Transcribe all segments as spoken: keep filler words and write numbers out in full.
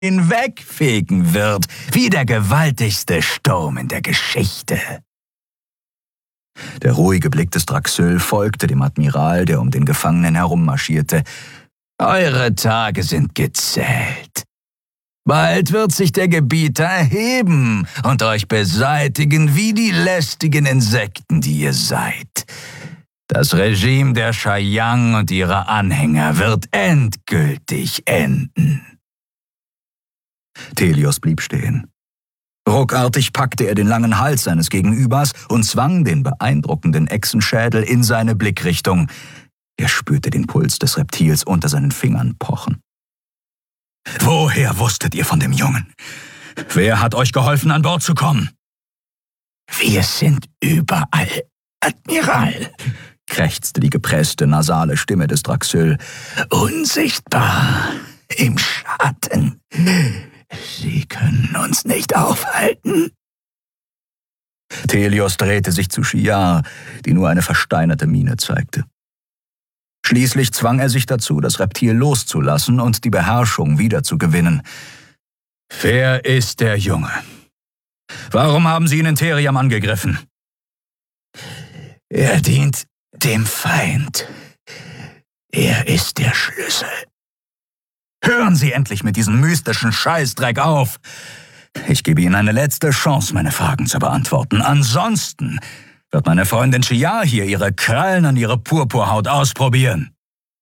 hinwegfegen wird, wie der gewaltigste Sturm in der Geschichte. Der ruhige Blick des Draxül folgte dem Admiral, der um den Gefangenen herummarschierte. »Eure Tage sind gezählt. Bald wird sich der Gebieter erheben und euch beseitigen wie die lästigen Insekten, die ihr seid. Das Regime der Shayang und ihrer Anhänger wird endgültig enden.« Thelios blieb stehen. Ruckartig packte er den langen Hals seines Gegenübers und zwang den beeindruckenden Echsenschädel in seine Blickrichtung. Er spürte den Puls des Reptils unter seinen Fingern pochen. »Woher wusstet ihr von dem Jungen? Wer hat euch geholfen, an Bord zu kommen?« »Wir sind überall, Admiral«, krächzte die gepresste, nasale Stimme des Draxül. »Unsichtbar, im Schatten. Sie können uns nicht aufhalten.« Thelios drehte sich zu Shiar, die nur eine versteinerte Miene zeigte. Schließlich zwang er sich dazu, das Reptil loszulassen und die Beherrschung wiederzugewinnen. »Wer ist der Junge? Warum haben Sie ihn in Theriam angegriffen?« »Er dient dem Feind. Er ist der Schlüssel.« »Hören Sie endlich mit diesem mystischen Scheißdreck auf! Ich gebe Ihnen eine letzte Chance, meine Fragen zu beantworten. Ansonsten wird meine Freundin Shiar hier ihre Krallen an ihre Purpurhaut ausprobieren.«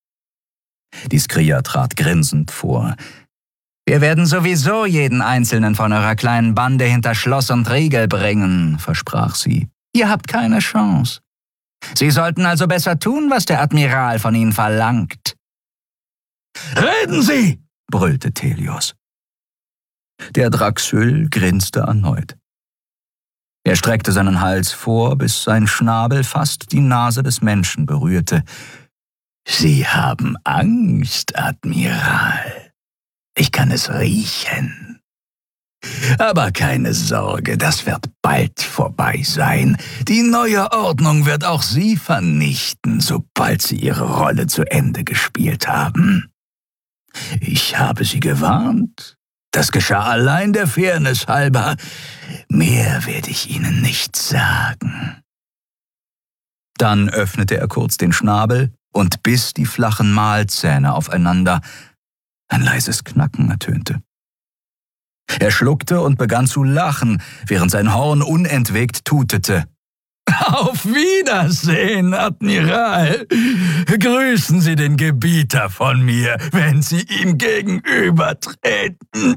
Die Skria trat grinsend vor. »Wir werden sowieso jeden einzelnen von eurer kleinen Bande hinter Schloss und Riegel bringen«, versprach sie. »Ihr habt keine Chance. Sie sollten also besser tun, was der Admiral von Ihnen verlangt.« »Reden Sie!« brüllte Thelios. Der Draxül grinste erneut. Er streckte seinen Hals vor, bis sein Schnabel fast die Nase des Menschen berührte. »Sie haben Angst, Admiral. Ich kann es riechen. Aber keine Sorge, das wird bald vorbei sein. Die neue Ordnung wird auch Sie vernichten, sobald Sie Ihre Rolle zu Ende gespielt haben. Ich habe Sie gewarnt. Das geschah allein der Fairness halber. Mehr werde ich Ihnen nicht sagen.« Dann öffnete er kurz den Schnabel und biss die flachen Mahlzähne aufeinander. Ein leises Knacken ertönte. Er schluckte und begann zu lachen, während sein Horn unentwegt tutete. »Auf Wiedersehen, Admiral! Grüßen Sie den Gebieter von mir, wenn Sie ihm gegenübertreten!«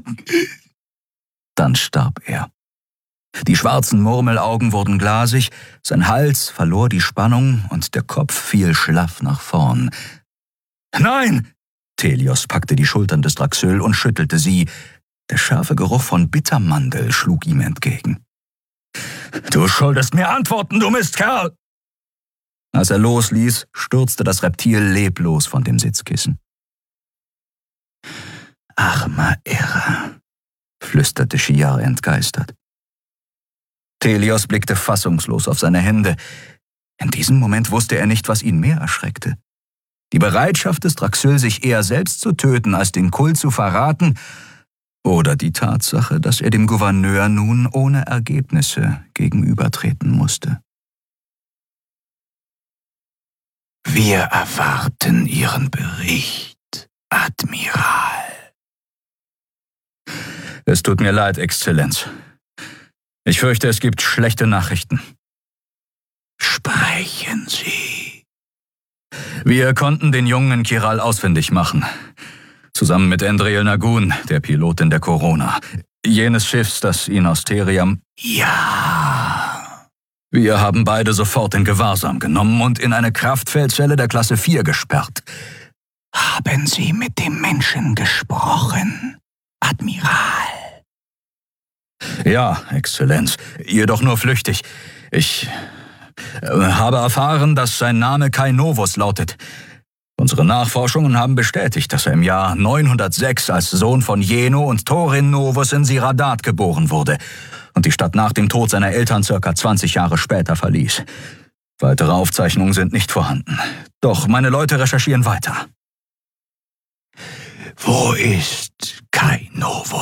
Dann starb er. Die schwarzen Murmelaugen wurden glasig, sein Hals verlor die Spannung und der Kopf fiel schlaff nach vorn. »Nein!« Thelios packte die Schultern des Draxül und schüttelte sie. Der scharfe Geruch von Bittermandel schlug ihm entgegen. »Du schuldest mir Antworten, du Mistkerl!« Als er losließ, stürzte das Reptil leblos von dem Sitzkissen. »Armer Irrer«, flüsterte Shiar entgeistert. Thelios blickte fassungslos auf seine Hände. In diesem Moment wusste er nicht, was ihn mehr erschreckte. Die Bereitschaft des Draxül, sich eher selbst zu töten, als den Kult zu verraten, oder die Tatsache, dass er dem Gouverneur nun ohne Ergebnisse gegenübertreten musste. »Wir erwarten Ihren Bericht, Admiral.« »Es tut mir leid, Exzellenz. Ich fürchte, es gibt schlechte Nachrichten.« »Sprechen Sie.« »Wir konnten den Jungen in Kiral ausfindig machen. Zusammen mit Endreel Nagun, der Pilotin der Corona. Jenes Schiffs, das ihn aus Theriam...« »Ja.« »Wir haben beide sofort in Gewahrsam genommen und in eine Kraftfeldzelle der Klasse vier gesperrt.« »Haben Sie mit dem Menschen gesprochen, Admiral?« »Ja, Exzellenz, jedoch nur flüchtig. Ich äh, habe erfahren, dass sein Name Kai Novus lautet. Unsere Nachforschungen haben bestätigt, dass er im Jahr neunhundertsechs als Sohn von Jeno und Thorin Novus in Siradat geboren wurde und die Stadt nach dem Tod seiner Eltern circa zwanzig Jahre später verließ. Weitere Aufzeichnungen sind nicht vorhanden. Doch meine Leute recherchieren weiter.« Wo ist Kai Novo?